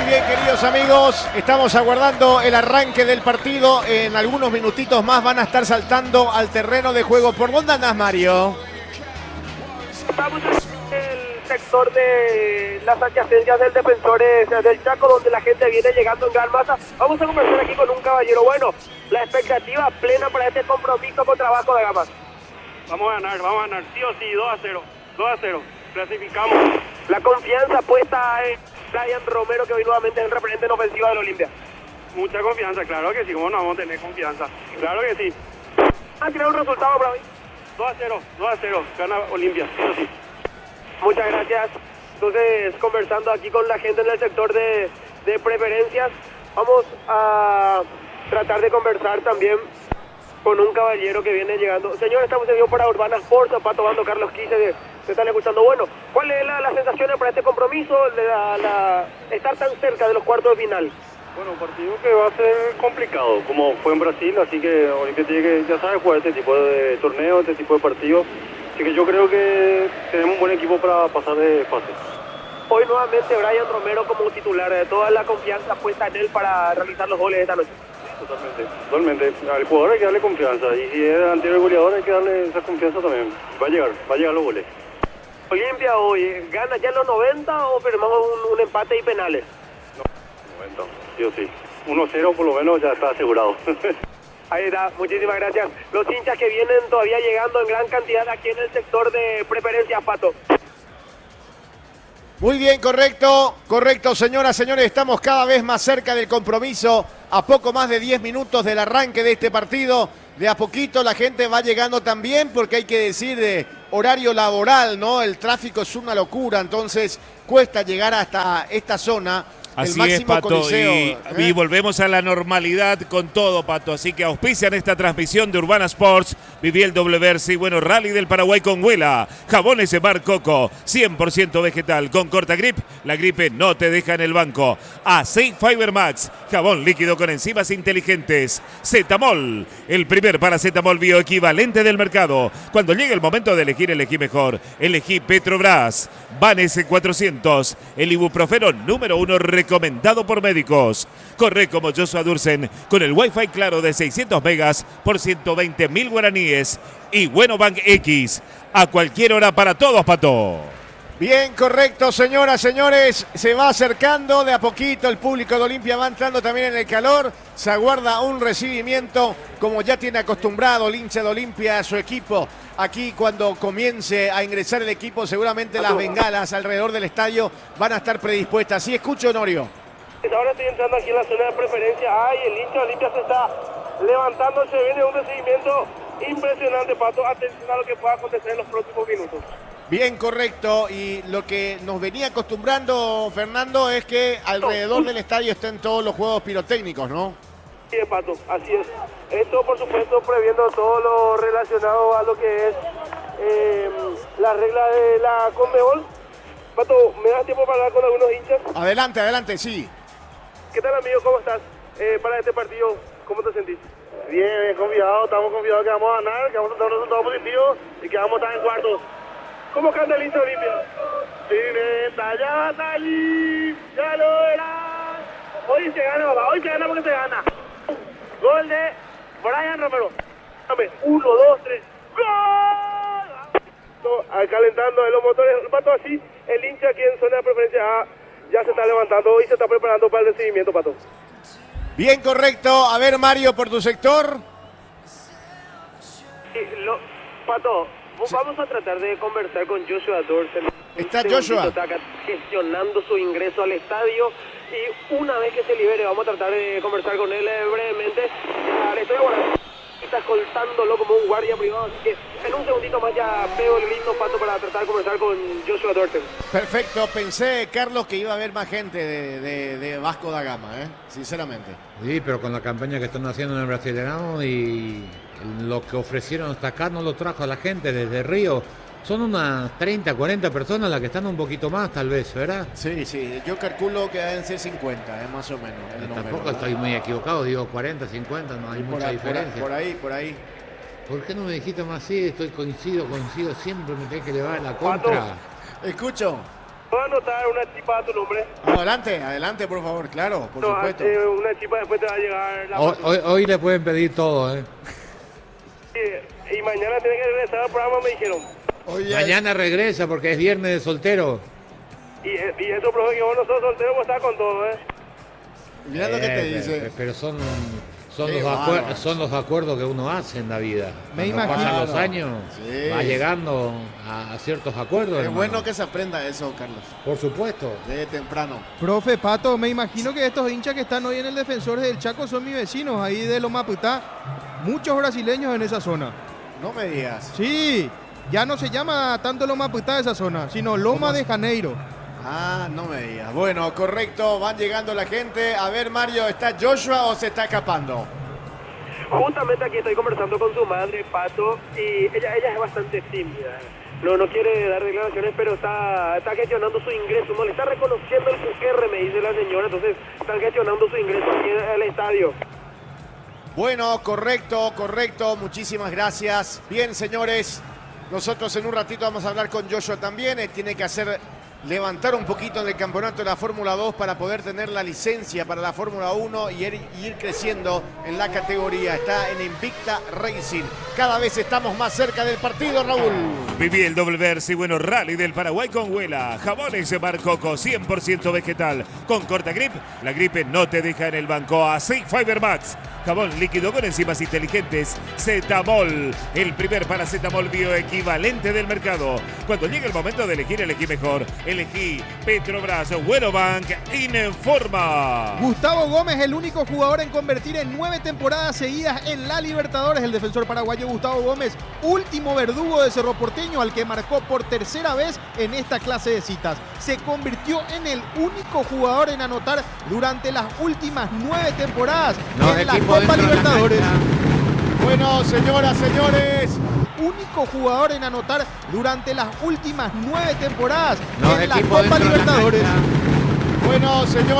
bien, queridos amigos, estamos aguardando el arranque del partido. En algunos minutitos más van a estar saltando al terreno de juego. ¿Por dónde andás, Mario? Estamos en el sector de las adyacencias del Defensores del Chaco, donde la gente viene llegando en gran masa. Vamos a conversar aquí con un caballero. Bueno, la expectativa plena para este compromiso contra Vasco da Gama. Vamos a ganar, sí o sí, 2-0, 2-0, clasificamos. La confianza puesta en Brian Romero, que hoy nuevamente es el referente en ofensiva del Olimpia. Mucha confianza, claro que sí, ¿cómo no vamos a tener confianza? Claro que sí. ¿Ha tirado un resultado para hoy? 2-0, gana Olimpia, sí o sí. Muchas gracias. Entonces, conversando aquí con la gente en el sector de preferencias, vamos a tratar de conversar también con un caballero que viene llegando. Señor, estamos en vivo para Urbana Sports, Pato Bando, Carlos Quise, se están escuchando. Bueno, ¿cuál es las sensaciones para este compromiso, estar tan cerca de los cuartos de final? Bueno, un partido que va a ser complicado, como fue en Brasil, así que Olimpia tiene que, ya sabe, jugar este tipo de torneo, este tipo de partidos. Así que yo creo que tenemos un buen equipo para pasar de fase. Hoy nuevamente Brian Romero como titular, toda la confianza puesta en él para realizar los goles de esta noche. Totalmente. Al jugador hay que darle confianza, y si es el anterior goleador hay que darle esa confianza también. Va a llegar los goles. Olimpia hoy, ¿gana ya en los 90 o firmamos un empate y penales? No, 90, sí o sí. 1-0 por lo menos ya está asegurado. Ahí está, muchísimas gracias. Los hinchas que vienen todavía llegando en gran cantidad aquí en el sector de preferencias, Pato. Muy bien, correcto, señoras, señores, estamos cada vez más cerca del compromiso, a poco más de 10 minutos del arranque de este partido. De a poquito la gente va llegando también, porque hay que decir de horario laboral, ¿no? El tráfico es una locura, entonces cuesta llegar hasta esta zona. Así es, Pato, y volvemos a la normalidad con todo, Pato. Así que auspician esta transmisión de Urbana Sports, Viví el WRC, bueno, Rally del Paraguay con Huela, jabones de Bar Coco, 100% vegetal, con Cortagrip, la gripe no te deja en el banco. Aceite Fiber Max, jabón líquido con enzimas inteligentes. Cetamol, el primer paracetamol bioequivalente del mercado. Cuando llegue el momento de elegí mejor. Elegí Petrobras, Vanes 400, el ibuprofeno número 1 recomendado por médicos. Corre como Joshua Dursen con el Wi-Fi claro de 600 megas por 120.000 guaraníes. Y Bueno Bank X, a cualquier hora para todos, Pato. Bien, correcto, señoras, señores, se va acercando de a poquito, el público de Olimpia va entrando también en el calor, se aguarda un recibimiento como ya tiene acostumbrado el hincha de Olimpia a su equipo. Aquí cuando comience a ingresar el equipo, seguramente las bengalas alrededor del estadio van a estar predispuestas. ¿Sí escucho, Honorio? Ahora estoy entrando aquí en la zona de preferencia. Ay, el hincha de Olimpia se está levantando, se viene un recibimiento impresionante, Pato. Atención a lo que pueda acontecer en los próximos minutos. Bien, correcto. Y lo que nos venía acostumbrando, Fernando, es que alrededor del estadio estén todos los juegos pirotécnicos, ¿no? Así es, Pato, así es. Esto, por supuesto, previendo todo lo relacionado a lo que es la regla de la Conmebol. Pato, ¿me das tiempo para hablar con algunos hinchas? Adelante, sí. ¿Qué tal, amigo? ¿Cómo estás? Para este partido, ¿cómo te sentís? Bien, confiado, estamos confiados que vamos a ganar, que vamos a tener un resultado positivo y que vamos a estar en cuartos. ¿Cómo canta el hincha Olimpia? Ya va a salir, ya lo verás. Hoy se gana, papá, hoy se gana porque se gana. Gol de Brian Romero. 1, 2, 3. ¡Gol! Calentando de los motores. Pato, así el hincha aquí en zona de preferencia A ya se está levantando y se está preparando para el recibimiento, Pato. Bien, correcto. A ver, Mario, por tu sector. Pato, vamos a tratar de conversar con Joshua Dorsen. Está Joshua. Está gestionando su ingreso al estadio y una vez que se libere vamos a tratar de conversar con él brevemente. Le estoy aguardando. Está escoltándolo como un guardia privado, así que en un segundito más ya pego el grito, Pato, para tratar de conversar con Joshua Dorsen. Perfecto, pensé, Carlos, que iba a haber más gente de Vasco da Gama, sinceramente. Sí, pero con la campaña que están haciendo en el Brasileirão y lo que ofrecieron hasta acá no lo trajo a la gente desde Río. Son unas 30, 40 personas las que están un poquito más, tal vez, ¿verdad? Sí, yo calculo que deben ser 50, más o menos. Tampoco estoy muy equivocado, digo 40, 50, no hay mucha diferencia. Por ahí. ¿Por qué no me dijiste más? Sí, coincido, siempre me tenés que llevar la contra. Escucho. ¿Puedo anotar una chipa a tu nombre? Adelante, adelante, por favor, claro, por supuesto. Una chipa, después te va a llegar la Hoy le pueden pedir todo, ¿eh? Y mañana tiene que regresar al programa, me dijeron. Oye, Mañana regresa porque es viernes de soltero. Y esto, profe, que vos no sos soltero, vos estás con todo, ¿eh? mira lo que te dice. Pero son Qué los acuerdos que uno hace en la vida. Me Cuando imagino. pasan los años, Sí. va llegando a ciertos acuerdos. Es hermano. bueno que se aprenda eso, Carlos, Por supuesto. desde temprano. Profe Pato, me imagino que estos hinchas que están hoy en el Defensores del Chaco son mis vecinos ahí de Loma Putá. Muchos brasileños en esa zona. No me digas. Sí, ya no se llama tanto Loma Putá esa zona, sino Loma de Janeiro. Ah, no me digas. Bueno, correcto, van llegando la gente. A ver, Mario, ¿está Joshua o se está escapando? Justamente aquí estoy conversando con su madre, Pato, y ella es bastante tímida. No quiere dar declaraciones, pero está gestionando su ingreso. No le está reconociendo el QR, me dice la señora. Entonces están gestionando su ingreso aquí en el estadio. Bueno, correcto, correcto. Muchísimas gracias. Bien, señores. Nosotros en un ratito vamos a hablar con Joshua también. Tiene que levantar un poquito en el campeonato de la Fórmula 2 para poder tener la licencia para la Fórmula 1 y ir creciendo en la categoría. Está en Invicta Racing. Cada vez estamos más cerca del partido, Raúl. Viví el WRC Bueno Rally del Paraguay con Huela. Jabones de Bar Coco, 100% vegetal. Con corta grip, la gripe no te deja en el banco. Así Fiber Max. Jabón líquido con enzimas inteligentes. Cetamol, el primer paracetamol bioequivalente del mercado. Cuando llegue el momento de elegir, elegí mejor. Elegí Petrobras, Bueno Bank, Informa. Gustavo Gómez, el único jugador en convertir en 9 temporadas seguidas en la Libertadores. El defensor paraguayo Gustavo Gómez, último verdugo de Cerro Porteño, al que marcó por tercera vez en esta clase de citas. Se convirtió en el único jugador en anotar durante las últimas 9 temporadas en la Copa Libertadores. Bueno, señoras, señores. Único jugador en anotar durante las últimas 9 temporadas No, en la equipo Copa dentro de la Libertadores. cancha. Bueno, señores.